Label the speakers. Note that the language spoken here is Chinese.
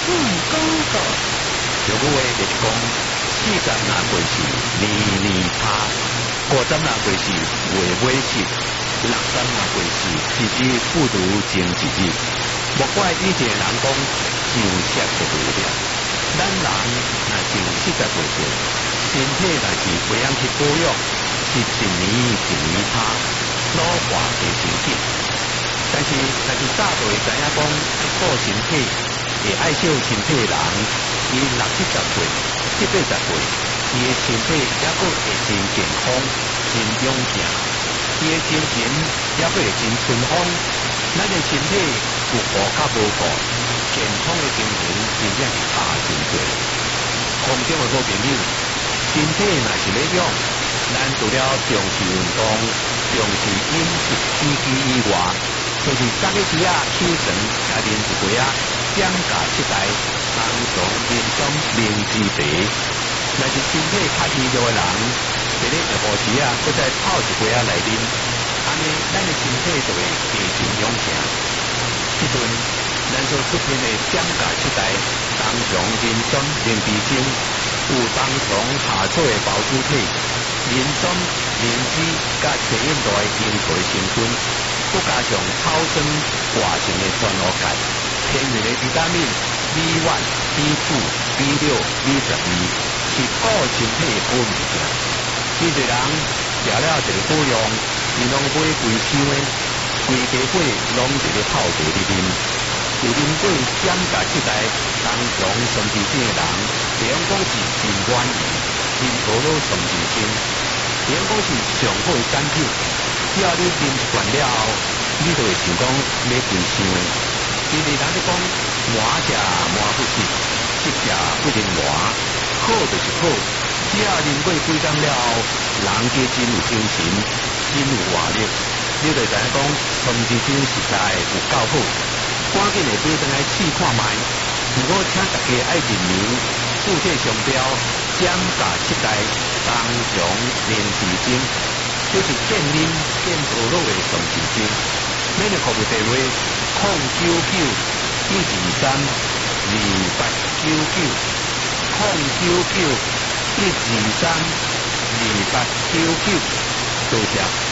Speaker 1: 讲过。
Speaker 2: 俗语话就是讲，40若过世，年年差；50若过世，月月息；60若过世，一日不如前一日。莫怪以前人讲上色不如了，咱人若上70岁岁，身体若是袂晓去保养，是一年一年差，老化会真紧。但是，若是早就会知影讲要顾身体，会爱惜身体的人，伊60、70岁、70、80岁，伊的身体也阁会真健康、真勇健，伊的精神也阁会真春风。咱的身体有顾较无顾，健康的精神真正是差真多。空中的好朋友，身体若是要养，咱除了重视运动、重视饮食起居以外，就是早起时啊起床，也啉一杯啊姜加七代，当上人中灵芝茶。若是身体较虚弱的人，第日下晡时啊，搁再泡一杯啊来啉，安尼咱的身体就会加强勇健。即阵咱所出品的姜加七代，当上人中灵芝精，有当上下做的包主体，人中灵芝甲茶饮类营造的成分。佮加上草酸活性的全露钙，天然的维他命 B1、B2、B6、B12是顾身体的好物件。真侪人食了一个保养，伊拢买规箱的，规家伙拢一个泡茶里啉。有啉过姜加七代当上双子星的人，会用讲是真满意，啉无落双子星，会用讲是上好的产品。只要你啉一罐了后，你就会想讲要规箱的。因为人咧讲麻食麻不食，食食不能麻，好就是好。只要啉过几工了后，人皆真有精神，真有活力。你就知影讲双子星实在有够好，赶紧下买转来试看卖。如果请大家爱认明注册商标姜加七代当上灵芝精。就是健啉健保乐的双子星，免费服务电话099-123-2899，099-123-2899，多谢。